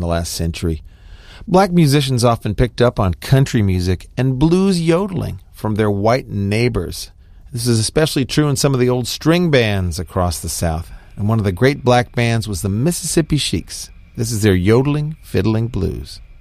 the last century. Black musicians often picked up on country music and blues yodeling from their white neighbors. This is especially true in some of the old string bands across the South. And one of the great black bands was the Mississippi Sheiks. This is their yodeling, fiddling blues.